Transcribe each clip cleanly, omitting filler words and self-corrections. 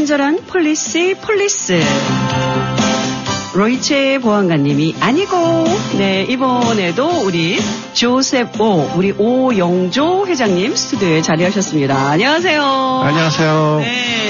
친절한 폴리스. 로이체 보안관님이 아니고, 네, 이번에도 우리 조셉 오, 우리 오영조 회장님 스튜디오에 자리하셨습니다. 안녕하세요. 안녕하세요. 네.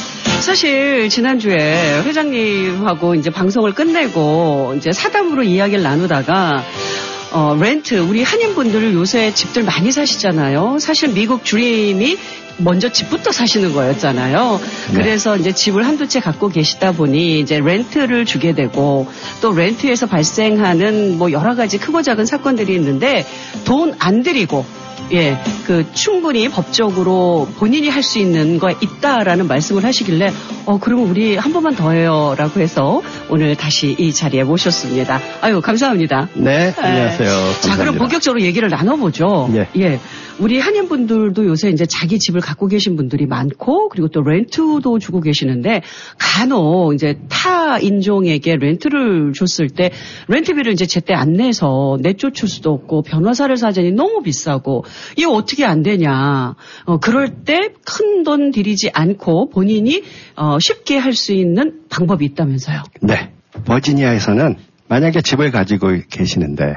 사실 지난주에 회장님하고 이제 방송을 끝내고 이제 사담으로 이야기를 나누다가 렌트, 우리 한인분들 요새 집들 많이 사시잖아요. 사실 미국 드림이 먼저 집부터 사시는 거였잖아요. 네. 그래서 이제 집을 한두 채 갖고 계시다 보니 이제 렌트를 주게 되고 또 렌트에서 발생하는 뭐 여러 가지 크고 작은 사건들이 있는데 돈 안 들이고 예, 충분히 법적으로 본인이 할 수 있는 거 있다라는 말씀을 하시길래, 그러면 우리 한 번만 더 해요. 라고 해서 오늘 다시 이 자리에 모셨습니다. 아유, 감사합니다. 네, 안녕하세요. 자, 그럼 본격적으로 얘기를 나눠보죠. 예. 예. 우리 한인분들도 요새 이제 자기 집을 갖고 계신 분들이 많고, 그리고 또 렌트도 주고 계시는데, 간혹 이제 타 인종에게 렌트를 줬을 때, 렌트비를 이제 제때 안 내서 내쫓을 수도 없고, 변호사를 사자니 너무 비싸고, 이거 어떻게 안 되냐. 그럴 때 큰 돈 들이지 않고 본인이 쉽게 할 수 있는 방법이 있다면서요. 네. 버지니아에서는 만약에 집을 가지고 계시는데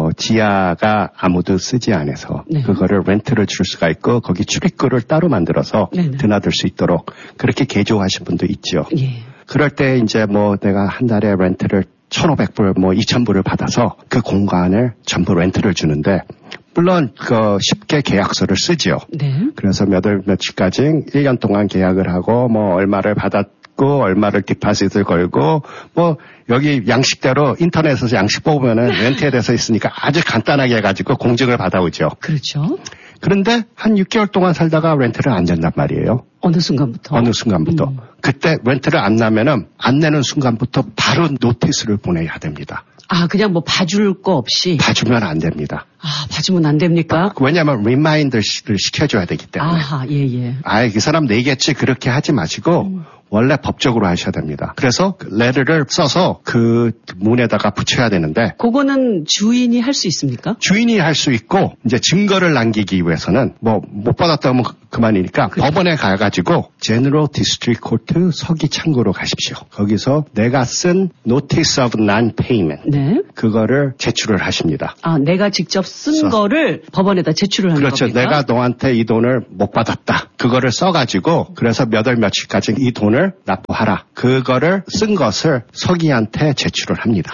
지하가 아무도 쓰지 않아서 네. 그거를 렌트를 줄 수가 있고 거기 출입구를 따로 만들어서 네네. 드나들 수 있도록 그렇게 개조하신 분도 있죠. 예. 그럴 때 이제 내가 한 달에 렌트를 1,500불, 2,000불을 받아서 그 공간을 전부 렌트를 주는데 물론 쉽게 계약서를 쓰죠. 네. 그래서 며칠까지 1년 동안 계약을 하고 얼마를 받았고 얼마를 디파짓을 걸고 여기 양식대로 인터넷에서 양식 뽑으면은 렌트에 대해서 있으니까 아주 간단하게 해가지고 공증을 받아오죠. 그렇죠. 그런데 한 6개월 동안 살다가 렌트를 안 낸단 말이에요. 어느 순간부터? 그때 렌트를 안 내는 순간부터 바로 노티스를 보내야 됩니다. 아, 그냥 봐줄 거 없이? 봐주면 안 됩니다. 아, 봐주면 안 됩니까? 왜냐하면 리마인드를 시켜줘야 되기 때문에. 아하, 예. 그 사람 내겠지 그렇게 하지 마시고 원래 법적으로 하셔야 됩니다. 그래서 레터를 써서 그 문에다가 붙여야 되는데. 그거는 주인이 할 수 있습니까? 주인이 할 수 있고 이제 증거를 남기기 위해서는 못 받았다면 그만이니까 그렇죠. 법원에 가가지고 General District Court 서기 창구로 가십시오. 거기서 내가 쓴 Notice of Non-Payment 네. 그거를 제출을 하십니다. 아, 내가 직접 쓴 거를 법원에다 제출을 하는 그렇죠. 겁니까? 내가 너한테 이 돈을 못 받았다. 그거를 써가지고 그래서 몇 월 며칠까지 이 돈을 납부하라. 그거를 쓴 것을 서기한테 제출을 합니다.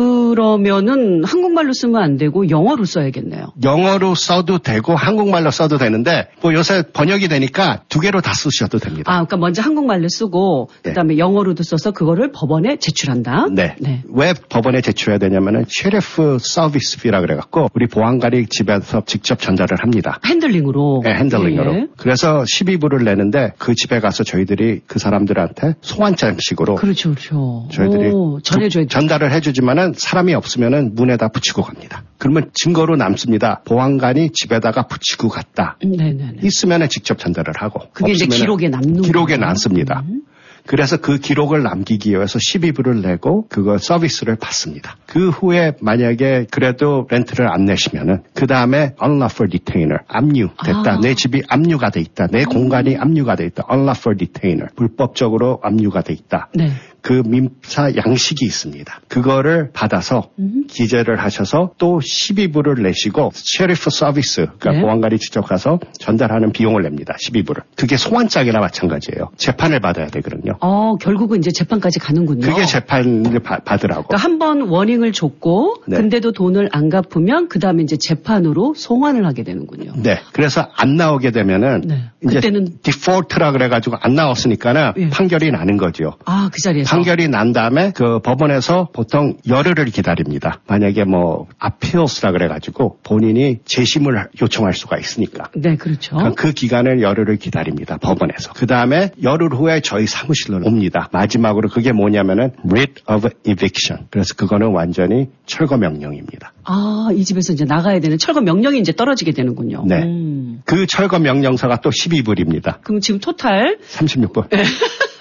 그러면은 한국말로 쓰면 안 되고 영어로 써야겠네요. 영어로 써도 되고 한국말로 써도 되는데 요새 번역이 되니까 두 개로 다 쓰셔도 됩니다. 아, 그러니까 먼저 한국말로 쓰고 네. 그다음에 영어로도 써서 그거를 법원에 제출한다. 네. 왜 법원에 제출해야 되냐면은 셰리프 서비스 피라 그래갖고 우리 보안관이 집에서 직접 전달을 합니다. 핸들링으로. 네, 핸들링으로. 네. 그래서 12불을 내는데 그 집에 가서 저희들이 그 사람들한테 소환장식으로. 그렇죠. 저희들이 전해줘야죠. 전달을 해주지만 사람이 없으면은 문에다 붙이고 갑니다. 그러면 증거로 남습니다. 보안관이 집에다가 붙이고 갔다. 네네네. 있으면은 직접 전달을 하고. 그게 이제 기록에 남는 기록에 남습니다. 그래서 그 기록을 남기기 위해서 12불을 내고 그거 서비스를 받습니다. 그 후에 만약에 그래도 렌트를 안 내시면은 그 다음에 unlawful detainer, 압류 됐다. 내 집이 압류가 돼 있다. 내 공간이 압류가 돼 있다. unlawful detainer, 불법적으로 압류가 돼 있다. 네. 그 민사 양식이 있습니다. 그거를 받아서 기재를 하셔서 또 12불을 내시고 셰리프 서비스, 그러니까 네. 보안관이 직접 가서 전달하는 비용을 냅니다. 12불을. 그게 소환장이나 마찬가지예요. 재판을 받아야 되거든요. 결국은 이제 재판까지 가는군요. 그게 재판을 받으라고. 그러니까 한 번 워닝을 줬고 네. 근데도 돈을 안 갚으면 그다음에 이제 재판으로 송환을 하게 되는군요. 네. 그래서 안 나오게 되면은 네. 이제 그때는 디폴트라 그래가지고 안 나왔으니까는 예. 판결이 나는 거죠. 아, 그 자리에서. 판결이 난 다음에 그 법원에서 보통 열흘을 기다립니다. 만약에 appeals라 그래가지고 본인이 재심을 요청할 수가 있으니까. 네, 그렇죠. 그 기간을 열흘을 기다립니다. 법원에서. 그 다음에 열흘 후에 저희 사무실로 옵니다. 마지막으로 그게 뭐냐면은 writ of eviction. 그래서 그거는 완전히 철거 명령입니다. 아, 이 집에서 이제 나가야 되는 철거 명령이 이제 떨어지게 되는군요. 네. 그 철거 명령서가 또 12불입니다. 그럼 지금 토탈 36불. 네.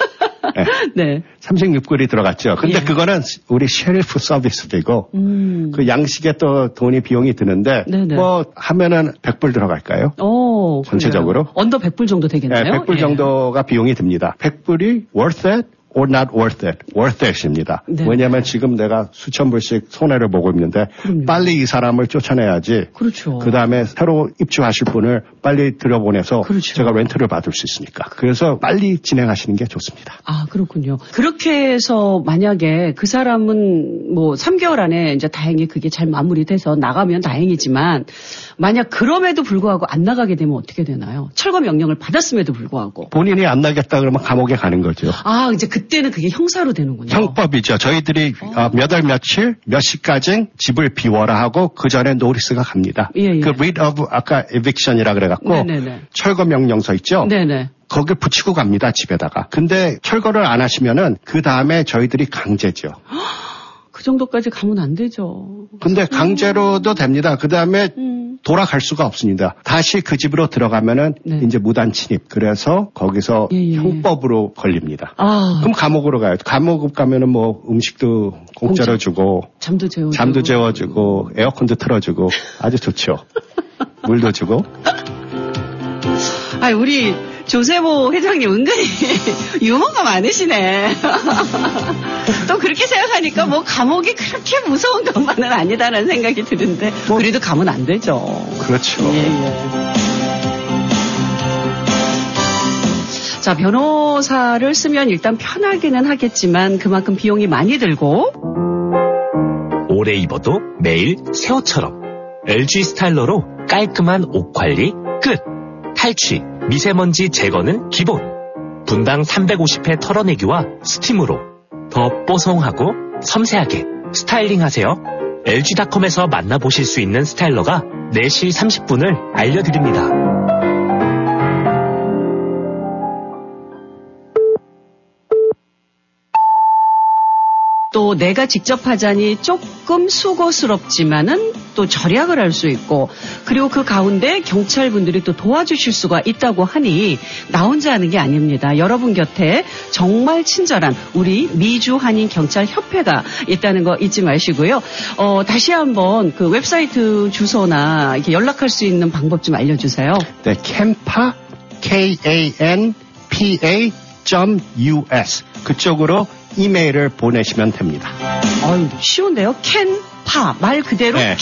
네. 36불이 들어갔죠. 근데 예. 그거는 우리 셰리프 서비스되고 그 양식에 또 돈이 비용이 드는데 네네. 하면은 100불 들어갈까요? 전체적으로. 언더 100불 정도 되겠나요? 네, 100불 정도가 비용이 듭니다. 100불이 worth it or not worth it. worth it입니다. 네. 왜냐하면 지금 내가 수천 불씩 손해를 보고 있는데 그럼요. 빨리 이 사람을 쫓아내야지. 그렇죠. 그 다음에 새로 입주하실 분을 빨리 들여보내서 그렇죠. 제가 렌트를 받을 수 있으니까. 그래서 빨리 진행하시는 게 좋습니다. 아, 그렇군요. 그렇게 해서 만약에 그 사람은 뭐 3개월 안에 이제 다행히 그게 잘 마무리돼서 나가면 다행이지만 만약 그럼에도 불구하고 안 나가게 되면 어떻게 되나요? 철거 명령을 받았음에도 불구하고. 본인이 안 나겠다 그러면 감옥에 가는 거죠. 아, 이제 그때는 그게 형사로 되는군요. 형법이죠. 저희들이 몇 월 며칠 몇 시까지 집을 비워라 하고 그 전에 노티스가 갑니다. 예. 그 rid of 아까 eviction이라 그래갖고 네네네. 철거 명령서 있죠. 네네. 거기 붙이고 갑니다. 집에다가. 근데 철거를 안 하시면은 그 다음에 저희들이 강제죠. 그 정도까지 가면 안 되죠. 근데 강제로도 됩니다. 그 다음에 돌아갈 수가 없습니다. 다시 그 집으로 들어가면은 네. 이제 무단 침입. 그래서 거기서 형법으로 걸립니다. 아. 그럼 감옥으로 가요. 감옥 가면은 뭐 음식도 공짜로 주고 잠도 재워주고 에어컨도 틀어주고 아주 좋죠. 물도 주고. 아, 우리 조세모 회장님 은근히 유머가 많으시네. 또 그렇게 생각하니까 뭐 감옥이 그렇게 무서운 것만은 아니다라는 생각이 드는데 그래도 가면 안 되죠. 그렇죠. 예. 자, 변호사를 쓰면 일단 편하기는 하겠지만 그만큼 비용이 많이 들고 오래 입어도 매일 새 옷처럼 LG 스타일러로 깔끔한 옷 관리 끝. 탈취, 미세먼지 제거는 기본. 분당 350회 털어내기와 스팀으로 더 뽀송하고 섬세하게 스타일링하세요. LG닷컴에서 만나보실 수 있는 스타일러가 4시 30분을 알려드립니다. 또 내가 직접 하자니 조금 수고스럽지만은 또 절약을 할 수 있고 그리고 그 가운데 경찰분들이 또 도와주실 수가 있다고 하니 나 혼자 하는 게 아닙니다. 여러분 곁에 정말 친절한 우리 미주 한인 경찰 협회가 있다는 거 잊지 마시고요. 다시 한번 그 웹사이트 주소나 이렇게 연락할 수 있는 방법 좀 알려주세요. 네, Canpa KANPA.US 그쪽으로 이메일을 보내시면 됩니다. 쉬운데요. 캔파 말 그대로 네.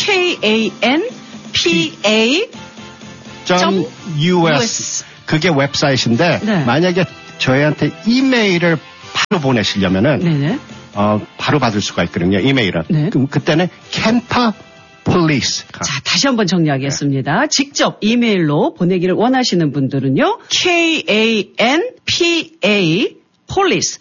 KANPA.US 그게 웹사이트인데 네. 만약에 저희한테 이메일을 바로 보내시려면은 네네. 바로 받을 수가 있거든요. 이메일은. 네. 그럼 그때는 캔파 폴리스. 자, 다시 한번 정리하겠습니다. 네. 직접 이메일로 보내기를 원하시는 분들은요. KANPA 폴리스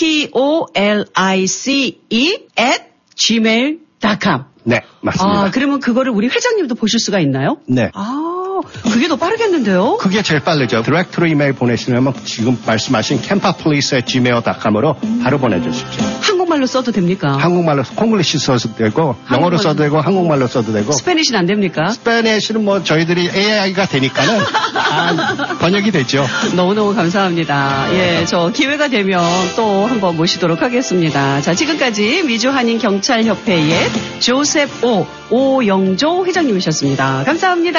police@gmail.com. 네, 맞습니다. 아, 그러면 그거를 우리 회장님도 보실 수가 있나요? 네. 그게 더 빠르겠는데요? 그게 제일 빠르죠. 디렉트로 이메일 보내시려면 지금 말씀하신 campapolice@gmail.com으로 바로 보내주십시오. 한국말로 써도 됩니까? 한국말로, 콩글리시 써도 되고, 영어로 써도 되고, 한국말로 써도 되고. 스페니쉬는 안 됩니까? 스페니쉬는 뭐 저희들이 AI가 되니까는 번역이 되죠. 너무너무 감사합니다. 예, 저 기회가 되면 또 한번 모시도록 하겠습니다. 자, 지금까지 미주 한인 경찰협회의 조셉 오영조 회장님이셨습니다. 감사합니다.